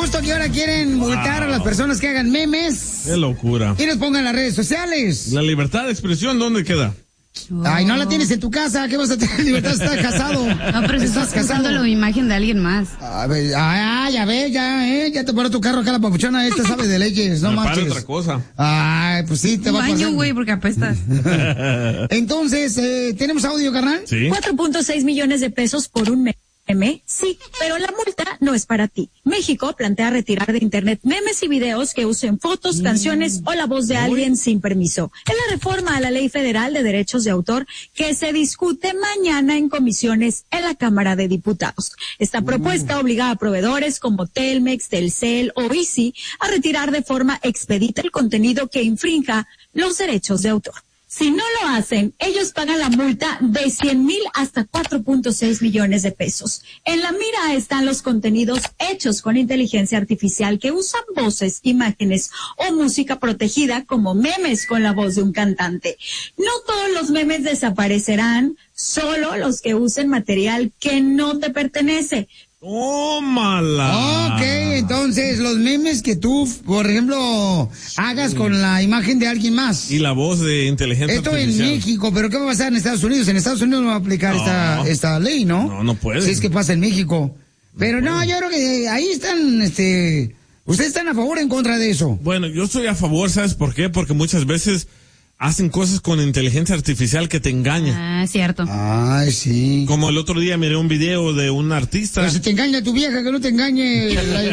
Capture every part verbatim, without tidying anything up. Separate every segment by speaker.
Speaker 1: gusto que ahora quieren multar wow. a las personas que hagan memes.
Speaker 2: Qué locura.
Speaker 1: Y los pongan en las redes sociales.
Speaker 2: La libertad de expresión, ¿dónde queda?
Speaker 1: Oh. Ay, no la tienes en tu casa, ¿qué vas a tener libertad si estás casado?
Speaker 3: No, pero si estás casado la imagen de alguien más.
Speaker 1: A ver, ah, ya ves, ya, eh, ya te paró tu carro acá la papuchona, esta sabe de leyes, no manches.
Speaker 2: otra cosa.
Speaker 1: Ay, pues sí, te
Speaker 3: Un
Speaker 1: va a
Speaker 3: baño,
Speaker 1: pasar.
Speaker 3: güey, porque apestas.
Speaker 1: Entonces, eh, ¿tenemos audio, carnal?
Speaker 2: Sí.
Speaker 4: cuatro punto seis millones de pesos por un mes. ¿Meme? Sí, pero la multa no es para ti. México plantea retirar de internet memes y videos que usen fotos, canciones o la voz de alguien sin permiso. Es la reforma a la Ley Federal de Derechos de Autor que se discute mañana en comisiones en la Cámara de Diputados. Esta propuesta obliga a proveedores como Telmex, Telcel o Izzi a retirar de forma expedita el contenido que infrinja los derechos de autor. Si no lo hacen, ellos pagan la multa de cien mil hasta cuatro punto seis millones de pesos. En la mira están los contenidos hechos con inteligencia artificial que usan voces, imágenes o música protegida como memes con la voz de un cantante. No todos los memes desaparecerán, solo los que usen material que no te pertenece.
Speaker 2: ¡Tómala!
Speaker 1: Ok, entonces los memes que tú, por ejemplo, hagas con la imagen de alguien más.
Speaker 2: Y la voz de inteligencia
Speaker 1: Esto
Speaker 2: artificial.
Speaker 1: en México, pero ¿qué va a pasar en Estados Unidos? En Estados Unidos no va a aplicar
Speaker 2: no.
Speaker 1: esta esta ley, ¿no?
Speaker 2: No, no puede.
Speaker 1: Si es que pasa en México. Pero no, no yo creo que ahí están, este... ¿Ustedes están a favor o en contra de eso?
Speaker 2: Bueno, yo estoy a favor, ¿sabes por qué? Porque muchas veces hacen cosas con inteligencia artificial que te engañan.
Speaker 3: Ah, cierto.
Speaker 1: Ay, sí.
Speaker 2: Como el otro día miré un video de un artista.
Speaker 1: Pero si te engaña tu vieja, que no te engañe.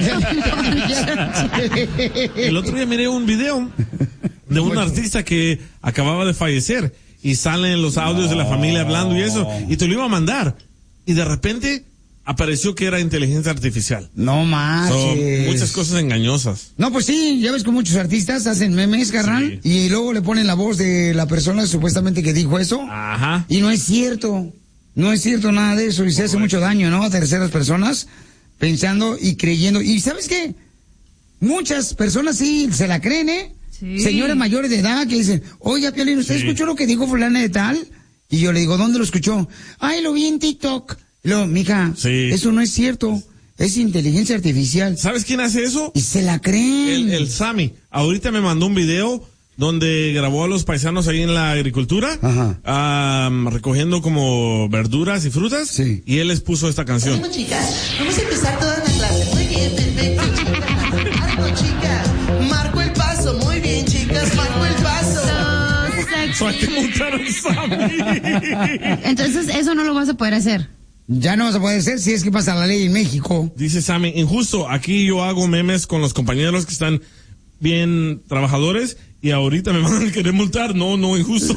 Speaker 2: El otro día miré un video de un artista que acababa de fallecer y salen los audios no. de la familia hablando y eso, y te lo iba a mandar. Y de repente apareció que era inteligencia artificial.
Speaker 1: No manches.
Speaker 2: Son muchas cosas engañosas.
Speaker 1: No, pues sí, ya ves que muchos artistas hacen memes, carnal, sí. y luego le ponen la voz de la persona supuestamente que dijo eso.
Speaker 2: Ajá.
Speaker 1: Y no es cierto. No es cierto nada de eso y se hace mucho daño, ¿no? A terceras personas pensando y creyendo. ¿Y sabes qué? Muchas personas sí se la creen, ¿eh? Sí. Señores mayores de edad que dicen, oiga, Piolín, ¿usted sí. escuchó lo que dijo fulana de tal? Y yo le digo, ¿dónde lo escuchó? Ay, lo vi en TikTok. Y luego, mija, sí. eso no es cierto. Es inteligencia artificial.
Speaker 2: ¿Sabes quién hace eso?
Speaker 1: Y se la creen.
Speaker 2: El, el Sammy. Ahorita me mandó un video donde grabó a los paisanos ahí en la agricultura, um, recogiendo como verduras y frutas,
Speaker 1: sí.
Speaker 2: y él les puso esta canción.
Speaker 5: Bueno, chicas, vamos a empezar toda la clase. Muy bien, perfecto, chicas. Marco, chicas, marco el paso. Muy bien, chicas, marco el paso.
Speaker 2: So hay que montar a Sammy.
Speaker 3: Entonces, eso no lo vas a poder hacer.
Speaker 1: Ya no vas a poder hacer si es que pasa la ley en México.
Speaker 2: Dice Sammy, injusto, aquí yo hago memes con los compañeros que están bien trabajadores y ahorita me van a querer multar. No, no, injusto.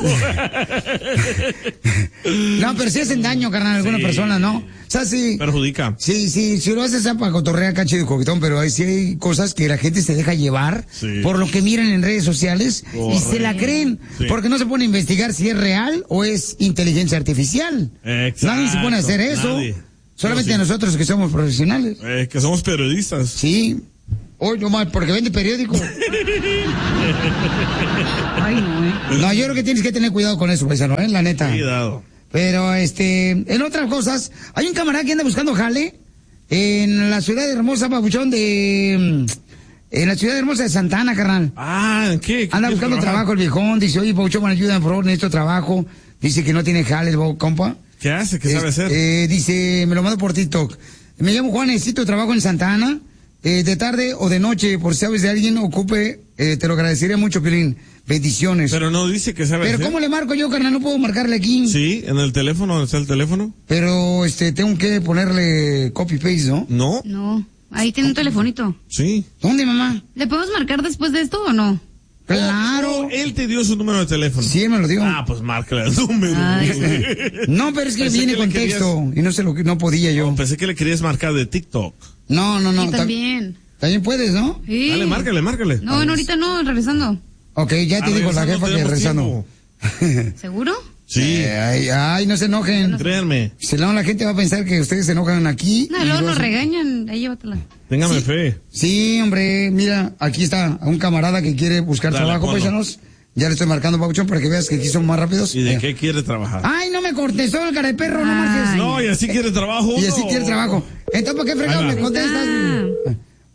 Speaker 1: No, pero sí hacen daño, carnal, a alguna sí. persona, ¿no? O sea, sí.
Speaker 2: Perjudica.
Speaker 1: Sí, sí, si lo haces para cotorrear cacho de coquetón, pero ahí sí hay cosas que la gente se deja llevar sí. por lo que miran en redes sociales Correcto. y se la creen, sí. porque no se pone a investigar si es real o es inteligencia artificial.
Speaker 2: Exacto.
Speaker 1: Nadie se pone a hacer eso. Nadie. Solamente sí. nosotros que somos profesionales.
Speaker 2: Eh, que somos periodistas.
Speaker 1: Sí. Oye, no mal, porque vende periódico.
Speaker 3: Ay, no, ¿eh?
Speaker 1: No, yo creo que tienes que tener cuidado con eso, paisano, ¿eh? La neta.
Speaker 2: Cuidado.
Speaker 1: Pero, este, en otras cosas, hay un camarada que anda buscando jale en la ciudad hermosa, papuchón, de... En la ciudad hermosa de Santa Ana, carnal.
Speaker 2: Ah, ¿qué? ¿Qué
Speaker 1: anda buscando trabajo? trabajo el viejón, dice, oye, papuchón, me ayudan, por favor, necesito trabajo. Dice que no tiene jale, compa.
Speaker 2: ¿Qué hace? ¿Qué sabe hacer?
Speaker 1: Eh, dice, me lo mando por TikTok. Me llamo Juan, necesito trabajo en Santa Ana. Eh, de tarde o de noche, por si sabes de alguien, ocupe, eh, te lo agradecería mucho, Piolín. Bendiciones.
Speaker 2: Pero no dice que sabe
Speaker 1: Pero
Speaker 2: hacer.
Speaker 1: ¿cómo le marco yo, carnal? No puedo marcarle aquí.
Speaker 2: Sí, en el teléfono, ¿dónde está el teléfono?
Speaker 1: Pero, este, tengo que ponerle copy-paste, ¿no?
Speaker 2: No.
Speaker 3: No, ahí tiene un telefonito.
Speaker 2: Sí.
Speaker 1: ¿Dónde, mamá?
Speaker 3: ¿Le podemos marcar después de esto o no?
Speaker 1: Claro.
Speaker 2: Oh, él te dio su número de teléfono.
Speaker 1: Sí, él me lo dio.
Speaker 2: Ah, pues márcale el número.
Speaker 1: No, pero es que
Speaker 2: Pensé
Speaker 1: viene
Speaker 2: que
Speaker 1: con
Speaker 2: le
Speaker 1: texto
Speaker 2: querías...
Speaker 1: y no sé lo que, no podía yo.
Speaker 2: Oh, pensé que le querías marcar de TikTok.
Speaker 1: No, no, no.
Speaker 3: Sí, también.
Speaker 1: También puedes, ¿no?
Speaker 3: Sí.
Speaker 2: Dale, márcale, márcale.
Speaker 3: No, no, ahorita no, regresando.
Speaker 1: Ok, ya te
Speaker 2: ah,
Speaker 1: dijo la jefa que regresando.
Speaker 3: ¿Seguro?
Speaker 2: Sí.
Speaker 1: Eh, ay, ay, no se enojen.
Speaker 2: Créanme.
Speaker 1: Si no, la gente va a pensar que ustedes se enojan aquí.
Speaker 3: No, luego nos regañan. Ahí llévatela.
Speaker 2: Téngame
Speaker 1: sí.
Speaker 2: fe.
Speaker 1: Sí, hombre, mira, aquí está un camarada que quiere buscar Dale, trabajo, paisanos. Ya le estoy marcando, Pauchón, para que veas que aquí son más rápidos.
Speaker 2: ¿Y de
Speaker 1: eh.
Speaker 2: qué quiere trabajar?
Speaker 1: Ay, no me contestó el cara de perro, no marches.
Speaker 2: No, y así quiere trabajo.
Speaker 1: Y así
Speaker 2: no.
Speaker 1: quiere trabajo. Entonces, ¿por qué fregado me contestas?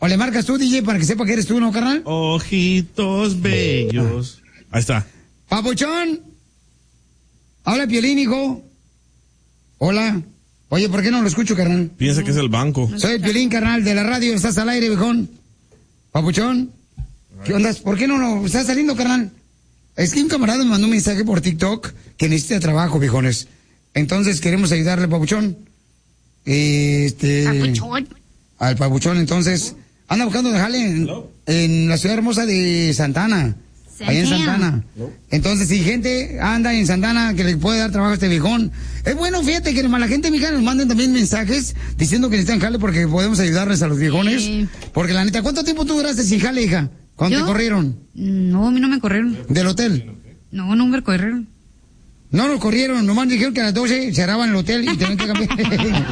Speaker 1: O le marcas tú, D J, para que sepa que eres tú, ¿no, carnal?
Speaker 2: Ojitos bellos. Ahí está.
Speaker 1: Papuchón. Habla Piolín, hijo. Hola. Oye, ¿por qué no lo escucho, carnal?
Speaker 2: Piensa que es el banco.
Speaker 1: Soy Piolín, carnal, de la radio. Estás al aire, viejón. Papuchón. ¿Qué onda? ¿Por qué no lo estás saliendo, carnal? Es que un camarada me mandó un mensaje por TikTok que necesita trabajo, viejones. Entonces queremos ayudarle, Papuchón. Este...
Speaker 3: Papuchón.
Speaker 1: Al Papuchón, entonces... Anda buscando de jale en, en la ciudad hermosa de Santana. Allá en Santana. Entonces, si gente anda en Santana que le puede dar trabajo a este viejón, es bueno, fíjate que la gente, mija, nos manden también mensajes diciendo que necesitan jale porque podemos ayudarles a los viejones. Sí. Porque la neta, ¿cuánto tiempo tú duraste sin jale, hija? ¿Cuándo te corrieron?
Speaker 3: No, a mí no me corrieron.
Speaker 1: ¿Del hotel?
Speaker 3: No, no me corrieron.
Speaker 1: No nos corrieron, nomás dijeron que a las doce cerraban el hotel y tenían que cambiar.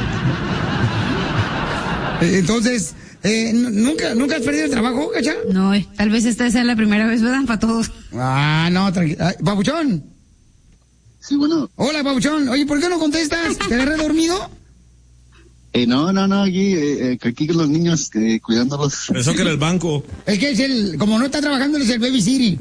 Speaker 1: Entonces... Eh, ¿nunca, ¿Nunca has perdido el trabajo, cacha?
Speaker 3: No, eh, tal vez esta sea la primera vez, ¿verdad? Para todos.
Speaker 1: Ah, no, tranquilo. Papuchón.
Speaker 6: Sí, bueno.
Speaker 1: Hola, Papuchón. Oye, ¿por qué no contestas? ¿Te agarré dormido?
Speaker 6: Eh, no, no, no, aquí, eh, aquí con los niños, eh, cuidándolos.
Speaker 2: Eso que era el banco.
Speaker 1: Es que es el, como no está trabajando, es el Baby City.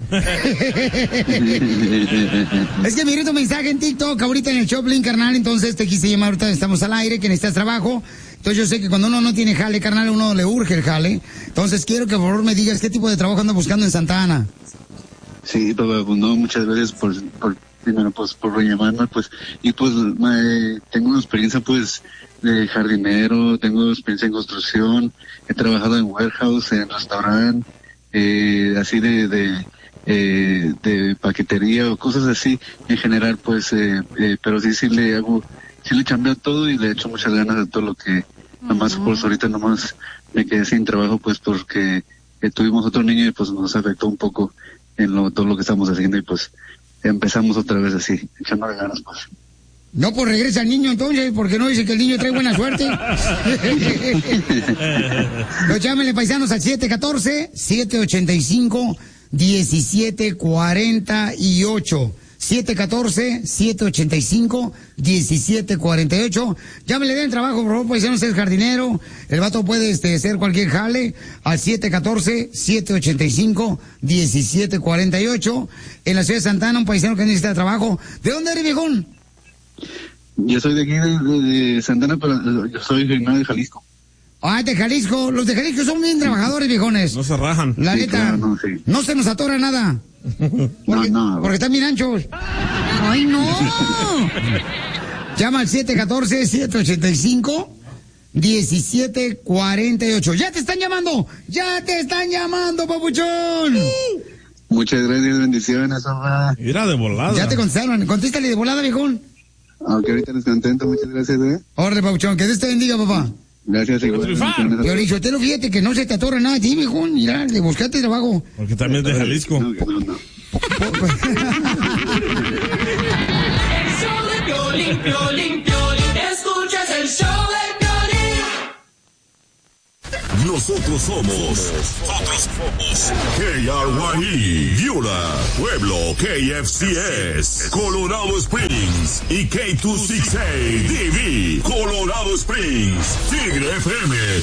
Speaker 1: Es que miré tu mensaje en TikTok, ahorita en el Choplin, carnal, entonces te quise llamar, ahorita estamos al aire, que necesitas trabajo. Entonces yo sé que cuando uno no tiene jale, carnal, a uno le urge el jale. Entonces quiero que por favor me digas qué tipo de trabajo anda buscando en Santa Ana.
Speaker 6: Sí, papá, pues no, muchas gracias por, por primero, pues, por llamarme, pues, y pues, me, tengo una experiencia, pues, de jardinero, tengo experiencia en construcción, he trabajado en warehouse, en restaurante, eh, así de, de, eh, de paquetería o cosas así, en general, pues, eh, eh, pero sí, sí le hago, sí le chambeo todo y le echo muchas ganas de todo lo que, nomás, uh-huh. Pues, ahorita nomás me quedé sin trabajo, pues, porque eh, tuvimos otro niño y, pues, nos afectó un poco en lo, todo lo que estamos haciendo y, pues, empezamos otra vez así, echando ganas, pues.
Speaker 1: No, pues regresa el niño entonces, porque no dice que el niño trae buena suerte. Los llámenle, paisanos, al siete uno cuatro, siete ocho cinco, uno siete cuatro ocho. siete uno cuatro, siete ocho cinco, uno siete cuatro ocho. Llámenle, den trabajo, por favor, paisanos, es jardinero. El vato puede este, hacer cualquier jale al siete uno cuatro, siete ocho cinco, uno siete cuatro ocho. En la ciudad de Santana, un paisano que necesita trabajo. ¿De dónde eres, viejón?
Speaker 6: Yo soy de aquí, de, de, de Santana, pero yo soy original de Jalisco.
Speaker 1: Ah, de Jalisco. Los de Jalisco son bien trabajadores, viejones.
Speaker 2: No se rajan.
Speaker 1: La
Speaker 6: sí,
Speaker 1: neta,
Speaker 6: claro, no, sí.
Speaker 1: No se nos atora nada. Porque,
Speaker 6: no, no.
Speaker 1: porque están bien anchos.
Speaker 3: ¡Ay, no!
Speaker 1: Llama al siete uno cuatro, siete ocho cinco, uno siete cuatro ocho. ¡Ya te están llamando! ¡Ya te están llamando, papuchón!
Speaker 6: Muchas gracias, bendiciones, papá.
Speaker 2: Mira, de volada.
Speaker 1: Ya te contestaron. Contéstale de volada, viejón.
Speaker 6: Aunque ahorita les contento, muchas gracias, ¿eh?
Speaker 1: Órale, papuchón, que Dios te bendiga, papá.
Speaker 6: Gracias, igual.
Speaker 1: Yo le dicho, te lo fíjate que no se te atorra nada a ti, viejón. Mira, le buscaste trabajo.
Speaker 2: Porque también es de Jalisco.
Speaker 6: No, no, no.
Speaker 5: El show de Piolín, Piolín, Piolín. Escuchas el show de Piolín.
Speaker 7: Nosotros somos, nosotros somos K R Y E, Viola, Pueblo, K F C S, Colorado Springs y K dos sesenta y seis D V, Colorado Springs, Tigre F M